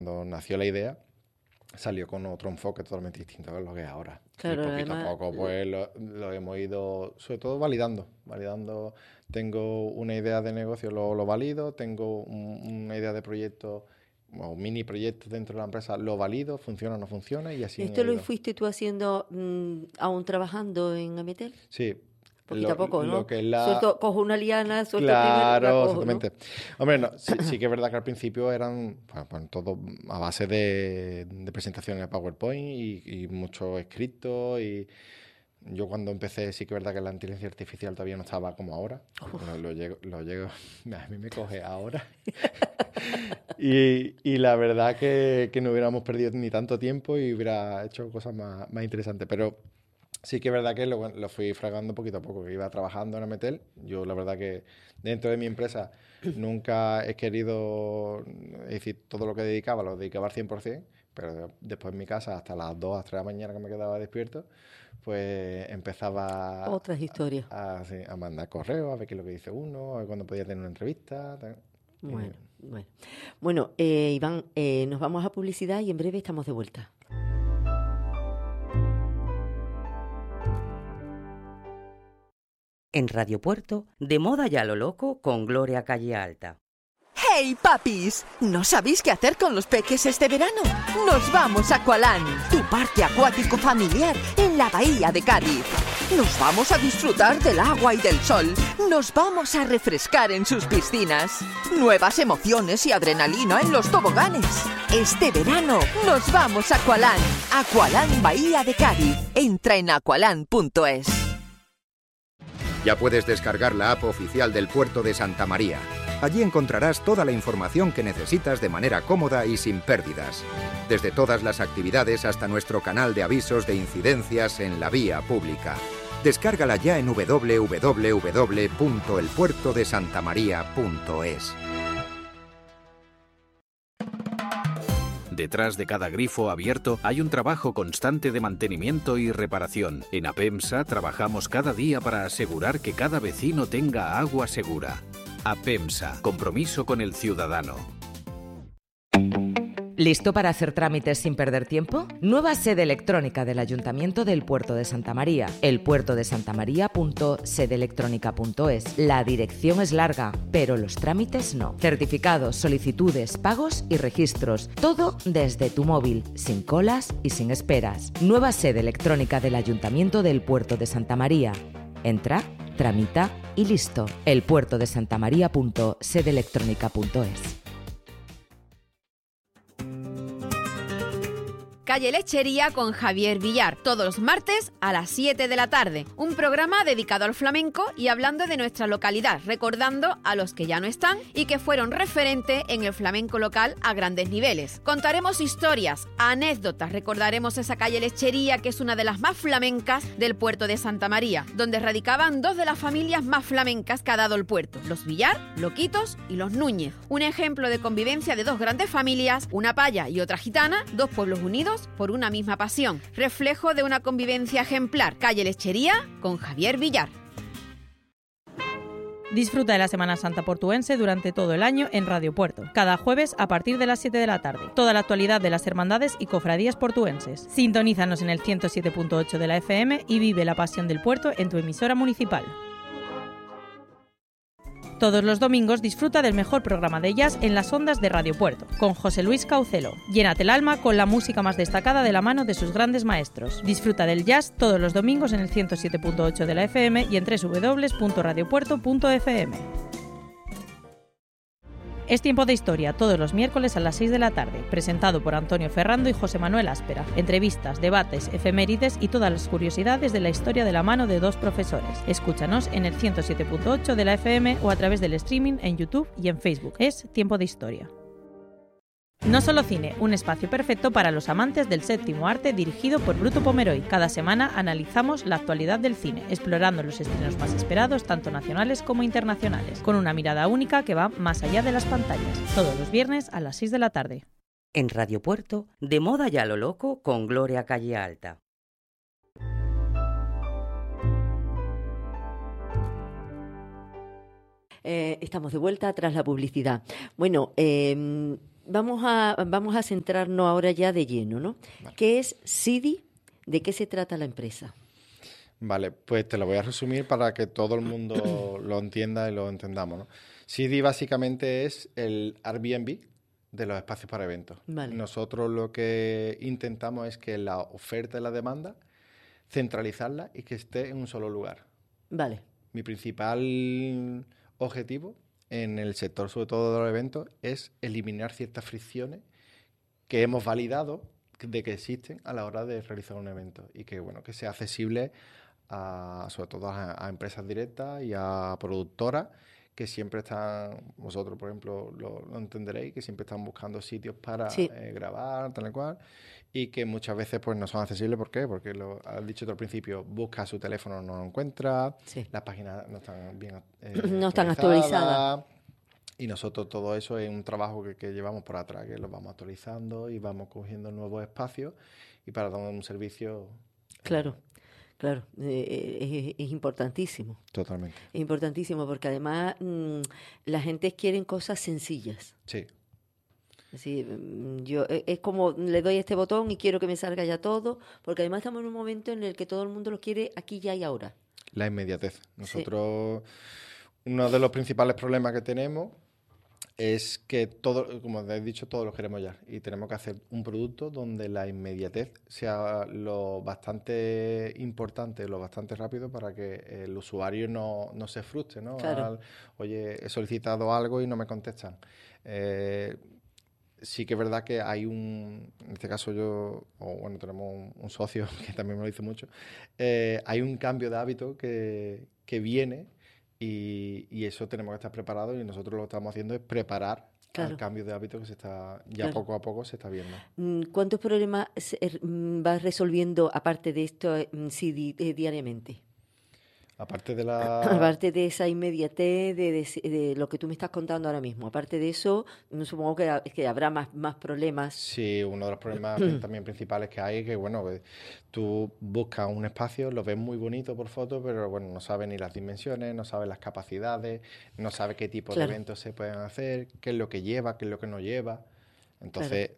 Cuando nació la idea, salió con otro enfoque totalmente distinto a lo que es ahora. Claro, Y poquito además, a poco pues lo hemos ido, sobre todo validando. Tengo una idea de negocio, lo valido, tengo una idea de proyecto o un mini proyecto dentro de la empresa, lo valido, funciona o no funciona y así ¿esto he lo ido. fuiste tú haciendo aún trabajando en Ametel? Sí, Poquito a poco, ¿no? lo que es la... Suelto, cojo una liana, suelto primero, la Claro, cojo, ¿no? exactamente. Hombre, no, sí que es verdad que al principio eran pues, todo a base de presentaciones de PowerPoint y mucho escrito. Y yo cuando empecé, sí que es verdad que la inteligencia artificial todavía no estaba como ahora. A mí me coge ahora. Y la verdad que no hubiéramos perdido ni tanto tiempo y hubiera hecho cosas más interesantes. Pero sí que es verdad que lo fui fragando poquito a poco, que iba trabajando en Ametel. Yo la verdad que dentro de mi empresa nunca he querido, es decir, todo lo que lo dedicaba al 100%, pero después en mi casa hasta las 2 a 3 de la mañana que me quedaba despierto, pues empezaba Otras historias. sí, a mandar correos, a ver qué es lo que dice uno, a ver cuándo podía tener una entrevista. Bueno. Bueno, Iván, nos vamos a publicidad y en breve estamos de vuelta. En Radio Puerto, de moda ya lo loco con Gloria Calle Alta. ¡Hey, papis! ¿No sabéis qué hacer con los peques este verano? ¡Nos vamos a Aqualand, tu parque acuático familiar en la bahía de Cádiz! ¡Nos vamos a disfrutar del agua y del sol! ¡Nos vamos a refrescar en sus piscinas! ¡Nuevas emociones y adrenalina en los toboganes! Este verano nos vamos a Aqualand. Aqualand Bahía de Cádiz. Entra en aqualand.es. Ya puedes descargar la app oficial del Puerto de Santa María. Allí encontrarás toda la información que necesitas de manera cómoda y sin pérdidas. Desde todas las actividades hasta nuestro canal de avisos de incidencias en la vía pública. Descárgala ya en www.elpuertodesantamaria.es. Detrás de cada grifo abierto hay un trabajo constante de mantenimiento y reparación. En APEMSA trabajamos cada día para asegurar que cada vecino tenga agua segura. APEMSA, compromiso con el ciudadano. ¿Listo para hacer trámites sin perder tiempo? Nueva sede electrónica del Ayuntamiento del Puerto de Santa María. elpuertodesantamaria.sedelectronica.es. La dirección es larga, pero los trámites no. Certificados, solicitudes, pagos y registros. Todo desde tu móvil, sin colas y sin esperas. Nueva sede electrónica del Ayuntamiento del Puerto de Santa María. Entra, tramita y listo. elpuertodesantamaria.sedelectronica.es. Calle Lechería con Javier Villar, todos los martes a las 7 de la tarde. Un programa dedicado al flamenco y hablando de nuestra localidad, recordando a los que ya no están y que fueron referente en el flamenco local a grandes niveles. Contaremos historias, anécdotas, recordaremos esa calle Lechería que es una de las más flamencas del puerto de Santa María, donde radicaban dos de las familias más flamencas que ha dado el puerto, los Villar, Loquitos y los Núñez. Un ejemplo de convivencia de dos grandes familias, una paya y otra gitana, dos pueblos unidos por una misma pasión, reflejo de una convivencia ejemplar. Calle Lechería con Javier Villar. Disfruta de la Semana Santa portuense durante todo el año en Radio Puerto, cada jueves a partir de las 7 de la tarde. Toda la actualidad de las hermandades y cofradías portuenses. Sintonízanos en el 107.8 de la FM y vive la pasión del puerto en tu emisora municipal. Todos los domingos disfruta del mejor programa de jazz en las ondas de Radio Puerto, con José Luis Caucelo. Llénate el alma con la música más destacada de la mano de sus grandes maestros. Disfruta del jazz todos los domingos en el 107.8 de la FM y en www.radiopuerto.fm. Es Tiempo de Historia, todos los miércoles a las 6 de la tarde, presentado por Antonio Ferrando y José Manuel Áspera. Entrevistas, debates, efemérides y todas las curiosidades de la historia de la mano de dos profesores. Escúchanos en el 107.8 de la FM o a través del streaming en YouTube y en Facebook. Es Tiempo de Historia. No Solo Cine, un espacio perfecto para los amantes del séptimo arte dirigido por Bruto Pomeroy. Cada semana analizamos la actualidad del cine, explorando los estrenos más esperados, tanto nacionales como internacionales, con una mirada única que va más allá de las pantallas. Todos los viernes a las 6 de la tarde. En Radio Puerto, de moda ya lo loco con Gloria Calle Alta. Estamos de vuelta tras la publicidad. Bueno, vamos a centrarnos ahora ya de lleno, ¿no? Vale. ¿Qué es CIDI? ¿De qué se trata la empresa? Vale, pues te lo voy a resumir para que todo el mundo lo entienda y lo entendamos, ¿no? CD básicamente es el Airbnb de los espacios para eventos. Vale. Nosotros lo que intentamos es que la oferta y la demanda, centralizarla y que esté en un solo lugar. Vale. Mi principal objetivo en el sector, sobre todo de los eventos, es eliminar ciertas fricciones que hemos validado de que existen a la hora de realizar un evento y que, bueno, que sea accesible sobre todo a empresas directas y a productoras que siempre están, vosotros por ejemplo lo entenderéis, que siempre están buscando sitios para grabar, tal y cual, y que muchas veces pues no son accesibles. ¿Por qué? Porque lo has dicho tú al principio, busca su teléfono, no lo encuentra, las páginas no están bien no están actualizadas. Y nosotros todo eso es un trabajo que llevamos por atrás, que lo vamos actualizando y vamos cogiendo nuevos espacios y para dar un servicio. Claro. Claro, es importantísimo. Totalmente. Es importantísimo porque además la gente quiere cosas sencillas. Sí. Así, es como le doy este botón y quiero que me salga ya todo, porque además estamos en un momento en el que todo el mundo lo quiere aquí, ya y ahora. La inmediatez. Nosotros, uno de los principales problemas que tenemos es que todo, como he dicho, todos lo queremos ya. Y tenemos que hacer un producto donde la inmediatez sea lo bastante importante, lo bastante rápido para que el usuario no se frustre, ¿no? Claro. Oye, he solicitado algo y no me contestan. Sí que es verdad que hay en este caso tenemos un socio que también me lo dice mucho, hay un cambio de hábito que viene. Y eso tenemos que estar preparados y nosotros lo que estamos haciendo es preparar al cambio de hábito que se está poco a poco se está viendo. ¿Cuántos problemas vas resolviendo aparte de esto diariamente? Aparte de esa inmediatez, de lo que tú me estás contando ahora mismo. Aparte de eso, supongo que habrá más problemas. Sí, uno de los problemas también principales que hay es que, bueno, tú buscas un espacio, lo ves muy bonito por foto, pero bueno, no sabes ni las dimensiones, no sabes las capacidades, no sabes qué tipo de eventos se pueden hacer, qué es lo que lleva, qué es lo que no lleva. Entonces,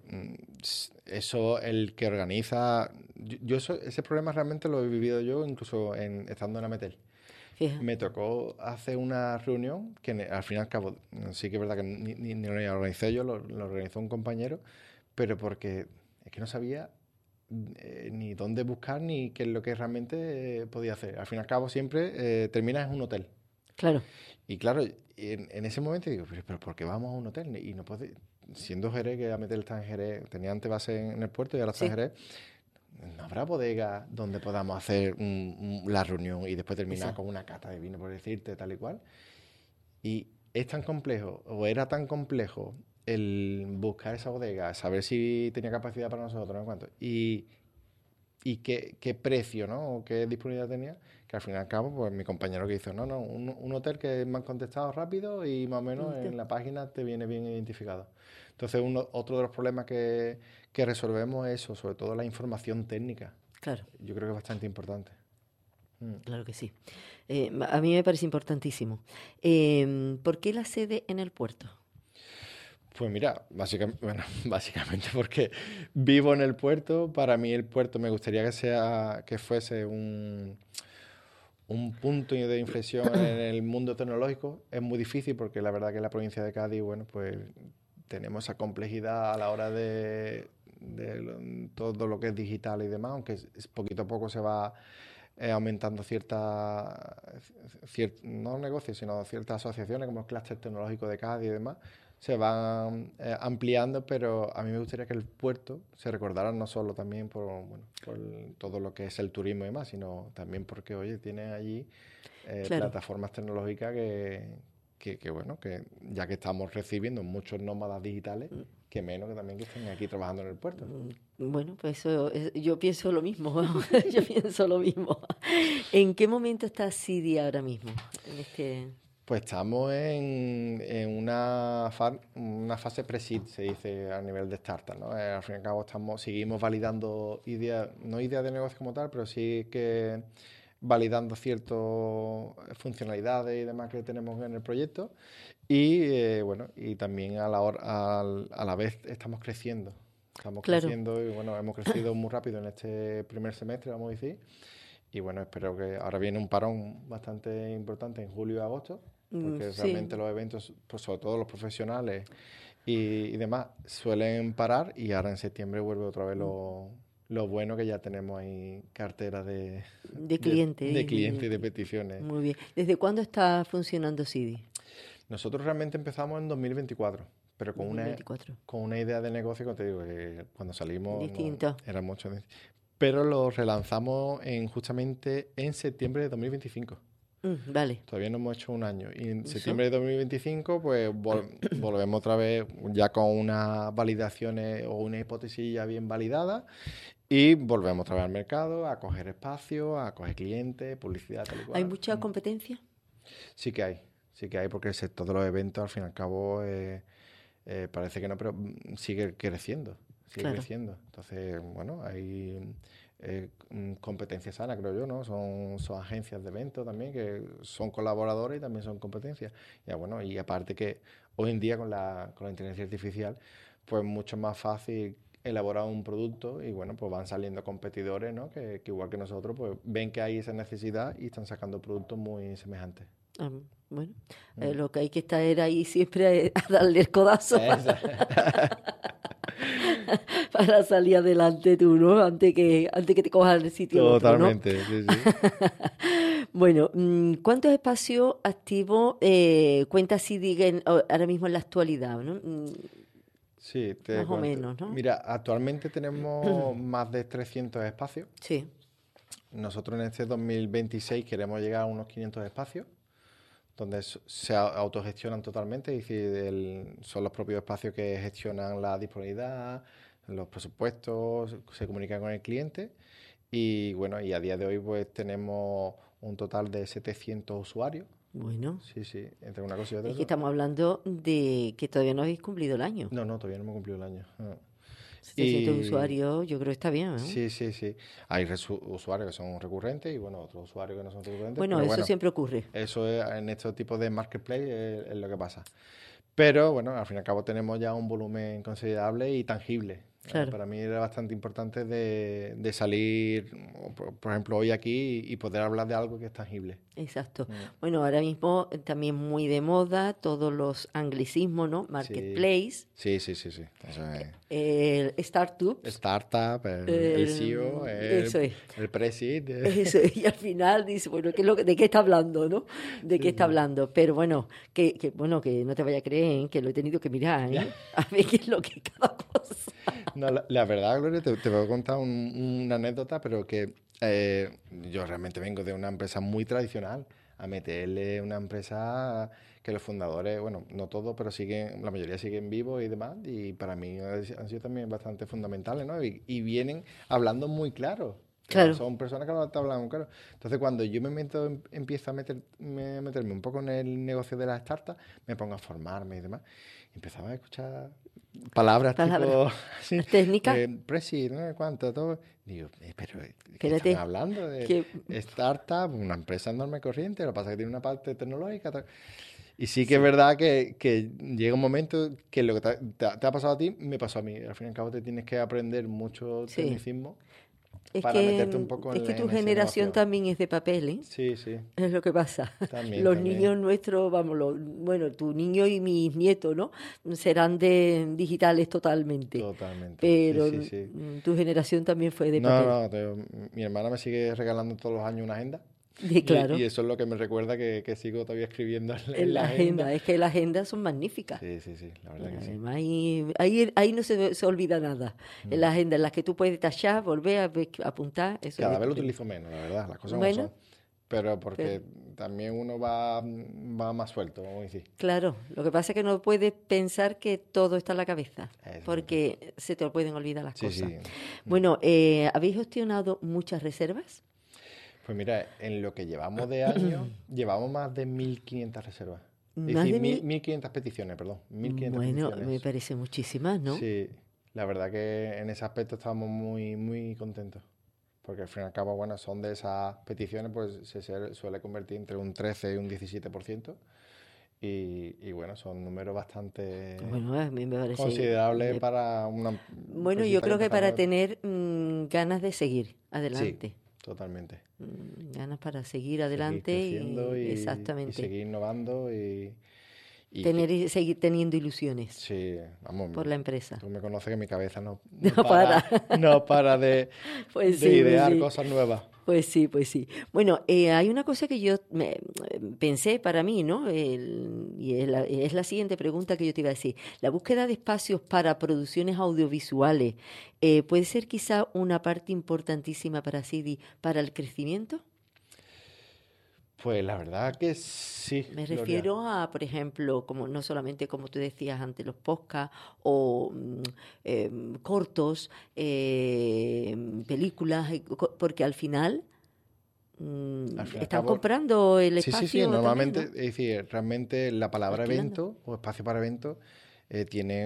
eso el que organiza... ese problema realmente lo he vivido yo incluso estando en Ametel. Fíjate. Me tocó hacer una reunión que al fin y al cabo sí que es verdad que ni lo organicé yo, lo organizó un compañero, pero porque es que no sabía ni dónde buscar ni qué es lo que realmente podía hacer. Al fin y al cabo siempre terminas en un hotel. Claro. Y claro, en ese momento digo, pero ¿por qué vamos a un hotel? Y no puede, siendo Jerez, que Ametel está en Jerez, tenía antes base en el puerto y ahora está en Jerez, ¿no habrá bodega donde podamos hacer la reunión y después terminar con una cata de vino, por decirte, tal y cual? Y es tan complejo, o era tan complejo el buscar esa bodega, saber si tenía capacidad para nosotros, ¿no? ¿Cuánto? Y qué precio, ¿no? O qué disponibilidad tenía, que al fin y al cabo, pues mi compañero que hizo, un hotel que me han contestado rápido y más o menos en la página te viene bien identificado. Entonces, otro de los problemas que resolvemos es eso, sobre todo la información técnica. Claro. Yo creo que es bastante importante. Claro que sí. A mí me parece importantísimo. ¿Por qué la sede en el puerto? Pues mira, básicamente porque vivo en el puerto. Para mí el puerto me gustaría que fuese un punto de inflexión en el mundo tecnológico. Es muy difícil porque la verdad que en la provincia de Cádiz, bueno, pues tenemos esa complejidad a la hora de todo lo que es digital y demás, aunque poquito a poco se va aumentando no negocios, sino ciertas asociaciones como el Clúster Tecnológico de Cádiz y demás, se van ampliando, pero a mí me gustaría que el puerto se recordara no solo también por todo lo que es el turismo y demás, sino también porque, oye, tiene allí plataformas tecnológicas que ya que estamos recibiendo muchos nómadas digitales, que menos que también que estén aquí trabajando en el puerto. Bueno, pues yo pienso lo mismo. Yo pienso lo mismo. ¿En qué momento está CIDI ahora mismo? Pues estamos en una fase pre-seed, se dice a nivel de startup, ¿no? Al fin y al cabo seguimos validando ideas, no ideas de negocio como tal, pero sí que validando ciertas funcionalidades y demás que tenemos en el proyecto. Y bueno, y también a la vez estamos creciendo. Estamos creciendo y bueno, hemos crecido muy rápido en este primer semestre, vamos a decir. Y bueno, espero que ahora viene un parón bastante importante en julio y agosto, porque realmente los eventos, pues sobre todo los profesionales y demás, suelen parar, y ahora en septiembre vuelve otra vez lo bueno, que ya tenemos ahí cartera de clientes. De clientes y de peticiones. Muy bien. ¿Desde cuándo está funcionando CIDI? Nosotros realmente empezamos en 2024. Pero con 2024. con una idea de negocio, como te digo, que cuando salimos distinto. Era mucho. Pero lo relanzamos justamente en septiembre de 2025. Vale. Todavía no hemos hecho un año. Y en septiembre de 2025, pues volvemos otra vez ya con unas validaciones o una hipótesis ya bien validada, y volvemos otra vez al mercado, a coger espacio, a coger clientes, publicidad, tal y cual. ¿Hay mucha competencia? Sí que hay, porque el sector de los eventos, al fin y al cabo, parece que no, pero sigue creciendo. Creciendo. Entonces, bueno, hay competencia sana, creo yo, ¿no? Son agencias de eventos también, que son colaboradores y también son competencias. Ya, bueno, y aparte que hoy en día con la inteligencia artificial, pues mucho más fácil elaborar un producto, y bueno, pues van saliendo competidores, ¿no? Que igual que nosotros, pues ven que hay esa necesidad y están sacando productos muy semejantes. Bueno, lo que hay que estar ahí siempre a darle el codazo para salir adelante tú, ¿no? Antes que te cojas el sitio. Totalmente, otro, ¿no? Sí. Bueno, ¿cuántos espacios activos cuenta CIDI ahora mismo en la actualidad, ¿no? Sí, más o menos, ¿no? Mira, actualmente tenemos más de 300 espacios. Sí. Nosotros en este 2026 queremos llegar a unos 500 espacios, donde se autogestionan totalmente, es decir, son los propios espacios que gestionan la disponibilidad, los presupuestos, se comunican con el cliente, y bueno, y a día de hoy pues tenemos un total de 700 usuarios. Bueno. Sí, entre una cosa y otra. Es que estamos hablando de que todavía no habéis cumplido el año. No, todavía no hemos cumplido el año. 700 usuarios, yo creo que está bien, ¿no? Sí. Hay usuarios que son recurrentes y, bueno, otros usuarios que no son recurrentes. Bueno, eso siempre ocurre. Eso en estos tipos de marketplace es lo que pasa. Pero, bueno, al fin y al cabo tenemos ya un volumen considerable y tangible. Claro. Para mí era bastante importante de salir, por ejemplo, hoy aquí y poder hablar de algo que es tangible. Exacto. Bueno, ahora mismo también muy de moda todos los anglicismos, ¿no? Marketplace. Sí. Eso es. El startup. Startup, el CEO, el Presid. Eso es. Y al final dice, bueno, ¿de qué está hablando, no? ¿De qué está hablando? Pero bueno, que no te vaya a creer, que lo he tenido que mirar, ¿eh? A ver qué es lo que cada cosa. No, la verdad, Gloria, te voy a contar una anécdota, pero que yo realmente vengo de una empresa muy tradicional. AMTL es una empresa que los fundadores, bueno, no todos, pero la mayoría siguen vivos y demás, y para mí han sido también bastante fundamentales, ¿no? Y vienen hablando muy claro. Claro. Son personas que no te hablan claro. Entonces, cuando yo empiezo a meterme un poco en el negocio de las startups, me pongo a formarme y demás, y empezaba a escuchar palabras tipo así, técnicas. Presi, ¿no? ¿Cuánto? Todo. Digo, pero ¿qué están hablando? De startup, una empresa enorme corriente, lo que pasa es que tiene una parte tecnológica. Y sí que es verdad que llega un momento que lo que te ha pasado a ti, me pasó a mí. Al fin y al cabo te tienes que aprender mucho tecnicismo. Para meterte un poco es que tu generación también es de papel, ¿eh? Sí. Es lo que pasa. Los niños nuestros, tu niño y mis nietos, ¿no? Serán digitales totalmente. Totalmente. Pero tu generación también fue de papel. No, mi hermana me sigue regalando todos los años una agenda. Claro. Y eso es lo que me recuerda que sigo todavía escribiendo en la agenda. Es que las agendas son magníficas. Sí, la verdad que además, ahí no se olvida nada. En la agenda en las que tú puedes tachar, volver a apuntar. Eso cada vez lo utilizo menos, la verdad, las cosas no son. Pero porque también uno va más suelto, vamos a decir. Claro, lo que pasa es que no puedes pensar que todo está en la cabeza, porque se te pueden olvidar las cosas. Sí. Bueno, ¿habéis gestionado muchas reservas? Pues mira, en lo que llevamos de año, llevamos más de 1.500 reservas. Es decir, 1.500 peticiones, perdón. 1.500 peticiones. Me parece muchísimas, ¿no? Sí, la verdad que en ese aspecto estábamos muy, muy contentos. porque al fin y al cabo, bueno, son de esas peticiones, pues se suele convertir entre un 13 y un 17%. Y bueno, son números bastante a mí me parece considerables para una... Bueno, yo creo que para tener ganas de seguir adelante. Sí, totalmente. Ganas para seguir adelante exactamente. Y seguir innovando y seguir teniendo ilusiones. Sí, vamos. Por la empresa. Tú me conoces que mi cabeza no para de pues idear cosas nuevas. Pues sí. Bueno, hay una cosa que yo pensé para mí, ¿no? Y es la siguiente pregunta que yo te iba a decir. La búsqueda de espacios para producciones audiovisuales puede ser quizá una parte importantísima para CIDI para el crecimiento. Pues la verdad que sí. Me refiero a, por ejemplo, como no solamente como tú decías antes, los podcasts o cortos, películas, porque al final están comprando el espacio. Sí, normalmente, también, ¿no? Es decir, realmente la palabra evento o espacio para evento tiene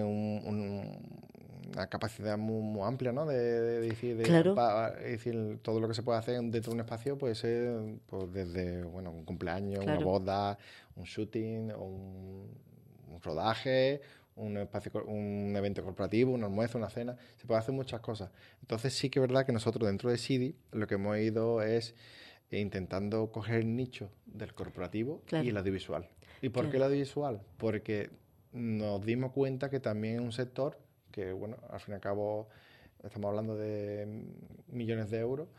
una capacidad muy amplia, ¿no? De decir, claro. Es decir, todo lo que se puede hacer dentro de un espacio puede ser pues, desde un cumpleaños, claro. una boda, un shooting, un rodaje, un evento corporativo, un almuerzo, una cena. Se puede hacer muchas cosas. Entonces sí que es verdad que nosotros dentro de CIDI lo que hemos ido es intentando coger el nicho del corporativo y el audiovisual. ¿Y por qué el audiovisual? Porque nos dimos cuenta que también es un sector que, bueno, al fin y al cabo estamos hablando de millones de euros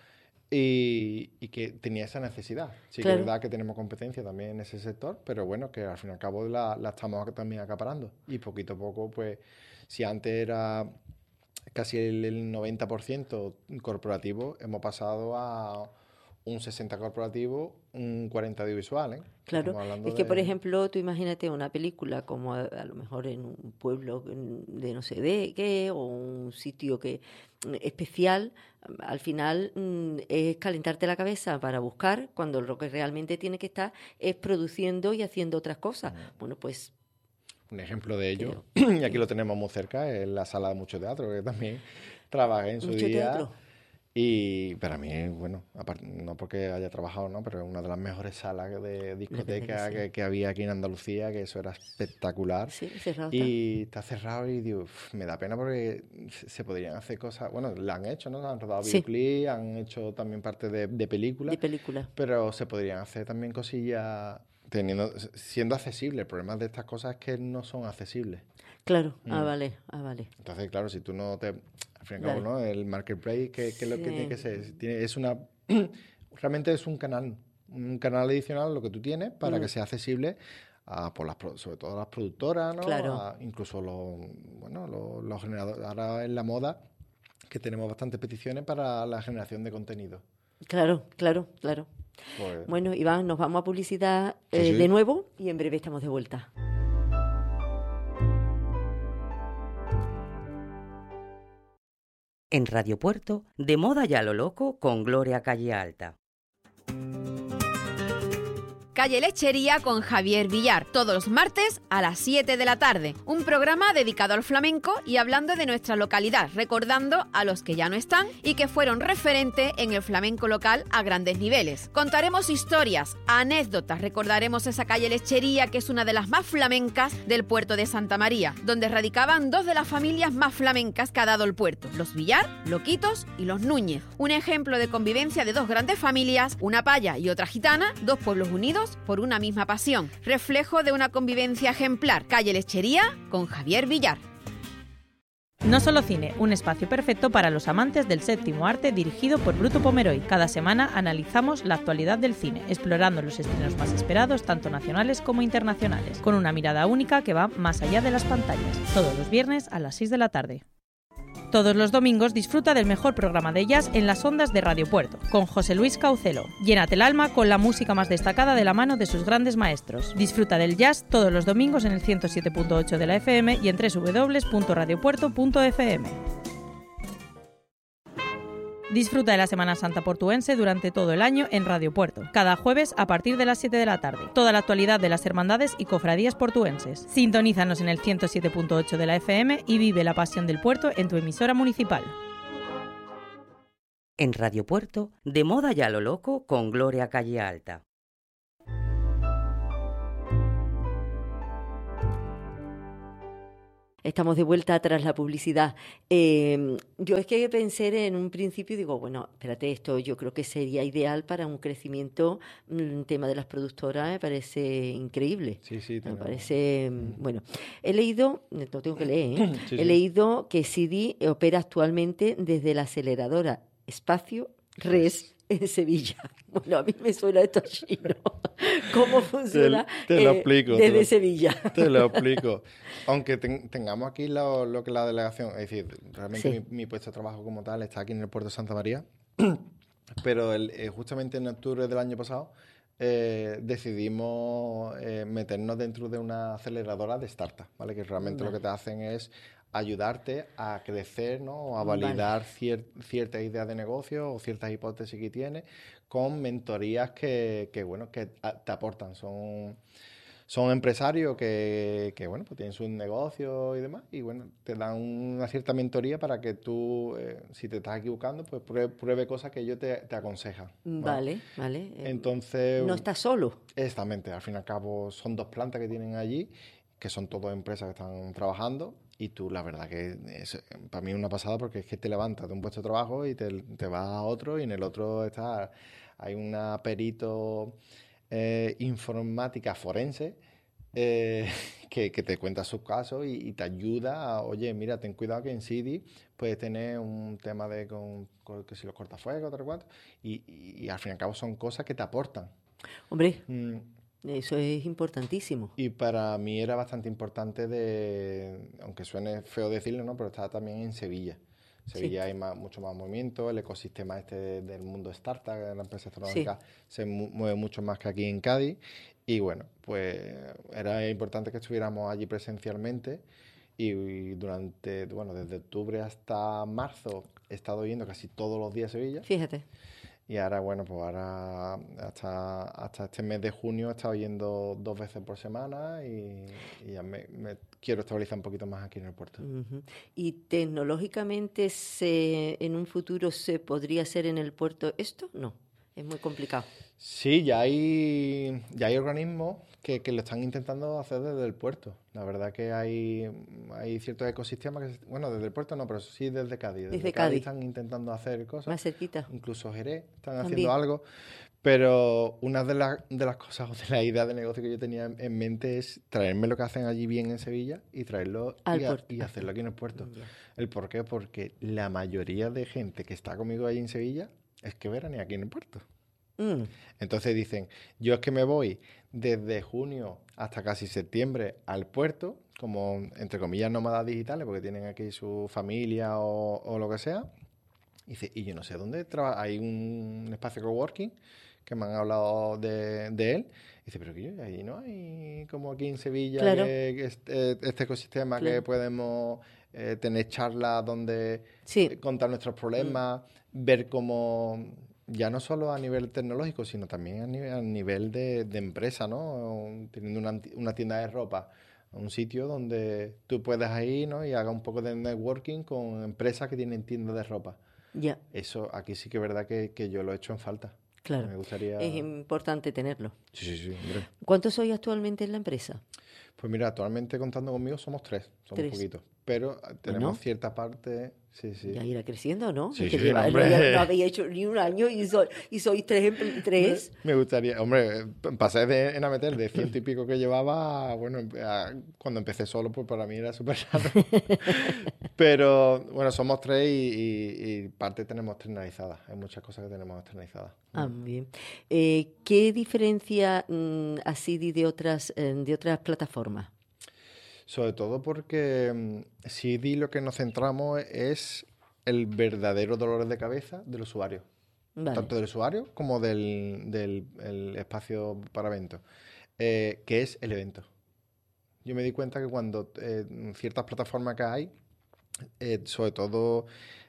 y que tenía esa necesidad. Sí que es verdad que tenemos competencia también en ese sector, pero bueno, que al fin y al cabo la estamos también acaparando. Y poquito a poco, pues, si antes era casi el 90% corporativo, hemos pasado a un 60 corporativo, un 40 audiovisual, ¿eh? Claro, es que, por ejemplo, tú imagínate una película como a lo mejor en un pueblo de no sé de qué, o un sitio que especial, al final es calentarte la cabeza para buscar, cuando lo que realmente tiene que estar es produciendo y haciendo otras cosas. Bueno, pues... Un ejemplo de ello, y aquí lo tenemos muy cerca, es la Sala de Mucho Teatro, que también trabajé en su día. Teatro. Y para mí, bueno, aparte, no porque haya trabajado, ¿no? Pero es una de las mejores salas de discoteca que había aquí en Andalucía, que eso era espectacular. Sí, cerrado. Y está cerrado y digo, me da pena porque se podrían hacer cosas, bueno, la han hecho, ¿no? Han rodado videoclips, han hecho también parte de películas. De películas. Pero se podrían hacer también cosillas siendo accesibles. El problema de estas cosas es que no son accesibles. Claro, vale. Entonces, claro, si tú no te... Al fin y al cabo, ¿no? El marketplace, que es lo que tiene que ser. Realmente es un canal adicional lo que tú tienes para que sea accesible a, sobre todo a las productoras, ¿no? Claro. Incluso los generadores. Ahora en la moda que tenemos bastantes peticiones para la generación de contenido. Claro. Pues, bueno, Iván, nos vamos a publicidad de nuevo y en breve estamos de vuelta. En Radio Puerto, de moda ya lo loco con Gloria Calle Alta. Calle Lechería con Javier Villar, todos los martes a las 7 de la tarde. Un programa dedicado al flamenco y hablando de nuestra localidad, recordando a los que ya no están y que fueron referente en el flamenco local a grandes niveles. Contaremos historias, anécdotas, recordaremos esa calle Lechería que es una de las más flamencas del puerto de Santa María, donde radicaban dos de las familias más flamencas que ha dado el puerto, los Villar, Loquitos y los Núñez. Un ejemplo de convivencia de dos grandes familias, una paya y otra gitana, dos pueblos unidos por una misma pasión, reflejo de una convivencia ejemplar. Calle Lechería con Javier Villar. No Solo Cine, un espacio perfecto para los amantes del séptimo arte dirigido por Bruto Pomeroy. Cada semana analizamos la actualidad del cine, explorando los estrenos más esperados, tanto nacionales como internacionales, con una mirada única que va más allá de las pantallas. Todos los viernes a las 6 de la tarde. Todos los domingos disfruta del mejor programa de jazz en las ondas de Radio Puerto, con José Luis Caucelo. Llénate el alma con la música más destacada de la mano de sus grandes maestros. Disfruta del jazz todos los domingos en el 107.8 de la FM y en www.radiopuerto.fm. Disfruta de la Semana Santa portuense durante todo el año en Radio Puerto, cada jueves a partir de las 7 de la tarde. Toda la actualidad de las hermandades y cofradías portuenses. Sintonízanos en el 107.8 de la FM y vive la pasión del puerto en tu emisora municipal. En Radio Puerto, de moda y a lo loco con Gloria Calle Alta. Estamos de vuelta tras la publicidad. Yo es que pensé en un principio, digo, bueno, espérate, esto yo creo que sería ideal para un crecimiento. El tema de las productoras me parece increíble. Sí, me parece, bueno, he leído, no tengo que leer, ¿eh? Sí, he leído que CD opera actualmente desde la aceleradora Espacio Res en Sevilla. Bueno, a mí me suena esto chino. ¿Cómo funciona te lo explico, desde Sevilla? Te lo explico. Aunque tengamos aquí lo que es la delegación, es decir, realmente mi puesto de trabajo como tal está aquí en el puerto de Santa María, pero justamente en octubre del año pasado decidimos meternos dentro de una aceleradora de startup, ¿vale? Que realmente lo que te hacen es ayudarte a crecer, ¿no? O a validar ciertas ideas de negocio o ciertas hipótesis que tienes con mentorías que te aportan. Son empresarios que pues tienen sus negocios y demás, y bueno, te dan una cierta mentoría para que tú, si te estás equivocando, pues pruebe cosas que ellos te aconsejan, ¿no? Vale. Entonces... No estás solo. Exactamente. Al fin y al cabo son 2 plantas que tienen allí, que son todas empresas que están trabajando, y tú, la verdad que para mí es una pasada, porque es que te levantas de un puesto de trabajo y te vas a otro, y en el otro hay una perito informática forense que te cuenta sus casos y te ayuda a, oye, mira, ten cuidado que en CD puedes tener un tema de que si los cortafuegos, tal cual, y al fin y al cabo son cosas que te aportan. Hombre, eso es importantísimo. Y para mí era bastante importante, aunque suene feo decirlo, ¿no? Pero estaba también en Sevilla. Sevilla hay mucho más movimiento, el ecosistema del mundo startup, de la empresa tecnológica, se mueve mucho más que aquí en Cádiz. Y bueno, pues era importante que estuviéramos allí presencialmente. Y desde octubre hasta marzo he estado yendo casi todos los días a Sevilla. Fíjate. Y ahora, bueno, pues hasta este mes de junio he estado yendo 2 veces por semana y ya me quiero estabilizar un poquito más aquí en el puerto. Uh-huh. ¿Y tecnológicamente en un futuro se podría hacer en el puerto esto? No, es muy complicado. Sí, ya hay organismos que lo están intentando hacer desde el puerto. La verdad que hay ciertos ecosistemas desde el puerto no, pero sí desde Cádiz. Desde Cádiz están intentando hacer cosas. Más cerquita. Incluso Jerez están haciendo algo. Pero una de las cosas o de la idea de negocio que yo tenía en mente es traerme lo que hacen allí bien en Sevilla y traerlo y hacerlo aquí en el puerto. Yeah. ¿El por qué? Porque la mayoría de gente que está conmigo allí en Sevilla es que veranea aquí en el puerto. Entonces dicen, yo es que me voy desde junio hasta casi septiembre al puerto, como entre comillas nómadas digitales, porque tienen aquí su familia o lo que sea. Y yo no sé dónde hay un espacio coworking que me han hablado de él. Y dice, pero que ahí no hay como aquí en Sevilla, claro, que este ecosistema, claro, que podemos tener charlas donde contar nuestros problemas, ver cómo... Ya no solo a nivel tecnológico, sino también a nivel de empresa, ¿no? Teniendo una tienda de ropa, un sitio donde tú puedas ir, ¿no? Y haga un poco de networking con empresas que tienen tiendas de ropa. Ya. Eso aquí sí que es verdad que yo lo he hecho en falta. Claro. Me gustaría... Es importante tenerlo. Sí, hombre. ¿Cuántos sois actualmente en la empresa? Pues mira, actualmente contando conmigo somos 3, somos poquitos. Pero tenemos cierta parte... Sí. Ya irá creciendo, ¿no? Sí, no habéis hecho ni un año y sois 3. Me gustaría, hombre, pasé en Ametel de 100 y pico que llevaba, bueno, cuando empecé solo, pues para mí era súper raro. Pero bueno, somos 3 y parte tenemos externalizadas. Hay muchas cosas que tenemos externalizadas. Bien. ¿Qué diferencia a CD de otras plataformas? Sobre todo porque CD lo que nos centramos es el verdadero dolor de cabeza del usuario. Vale. Tanto del usuario como del espacio para eventos, que es el evento. Yo me di cuenta que cuando ciertas plataformas que hay, sobre todo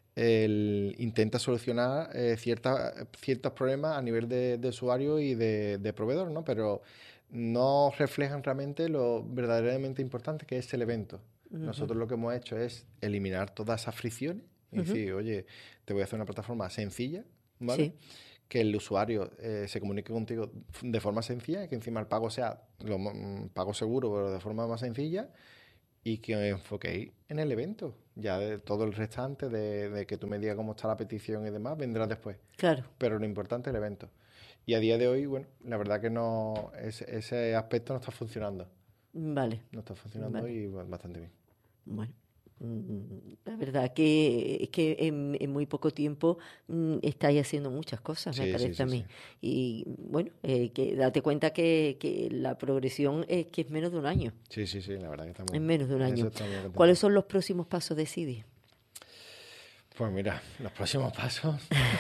intenta solucionar ciertos problemas a nivel de usuario y de proveedor, ¿no? Pero no reflejan realmente lo verdaderamente importante que es el evento. Uh-huh. Nosotros lo que hemos hecho es eliminar todas esas fricciones Y decir, oye, te voy a hacer una plataforma sencilla, ¿vale? Sí. Que el usuario se comunique contigo de forma sencilla, que encima el pago sea pago seguro, pero de forma más sencilla, y que os enfoquéis en el evento. Ya de todo el restante, de que tú me digas cómo está la petición y demás, vendrá después. Claro. Pero lo importante es el evento. Y a día de hoy, bueno, la verdad que no ese aspecto no está funcionando. Vale. No está funcionando y bastante bien. Bueno, la verdad que es que en muy poco tiempo estáis haciendo muchas cosas, me parece a mí. Y bueno, que date cuenta que la progresión es que es menos de un año. Sí, la verdad que estamos... En menos de un año. ¿Cuáles son los próximos pasos de Sidi? Pues mira, los próximos pasos...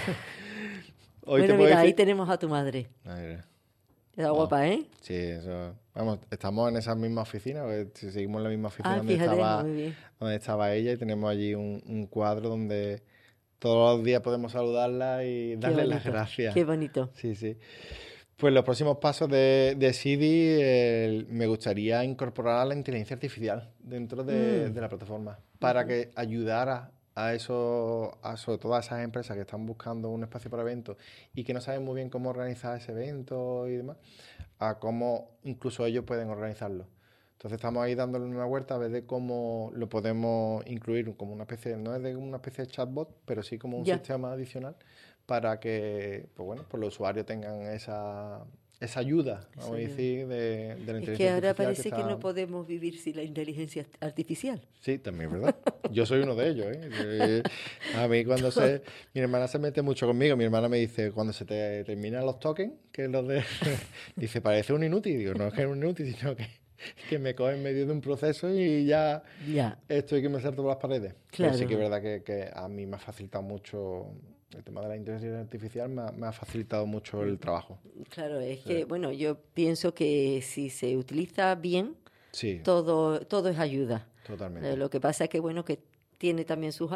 Bueno, mira, ahí tenemos a tu madre. Está guapa, ¿eh? Sí, eso... Vamos, estamos en esa misma oficina, seguimos en la misma oficina donde estaba ella, y tenemos allí un cuadro donde todos los días podemos saludarla y darle las gracias. Qué bonito. Sí. Pues los próximos pasos de Sidi, me gustaría incorporar la inteligencia artificial dentro de la plataforma para que ayudara a sobre todo a esas empresas que están buscando un espacio para eventos y que no saben muy bien cómo organizar ese evento y demás, a cómo incluso ellos pueden organizarlo. Entonces estamos ahí dándole una vuelta a ver de cómo lo podemos incluir como una especie, no es de una especie de chatbot, pero sí como un sistema adicional para que pues los usuarios tengan esa ayuda, vamos a decir, de la inteligencia artificial. Es que ahora parece que no podemos vivir sin la inteligencia artificial. Sí, también, ¿verdad? Yo soy uno de ellos, ¿eh? A mí mi hermana se mete mucho conmigo. Mi hermana me dice, cuando se te terminan los tokens, que es los de... dice, parece un inútil. Digo, no es que es un inútil, sino que me coge en medio de un proceso y ya. Estoy que me salto por las paredes. Claro. Pero sí que es verdad que a mí me ha facilitado mucho... El tema de la inteligencia artificial me ha facilitado mucho el trabajo. Claro, es que, bueno, yo pienso que si se utiliza bien, todo es ayuda. Totalmente. Lo que pasa es que, bueno, que tiene también sus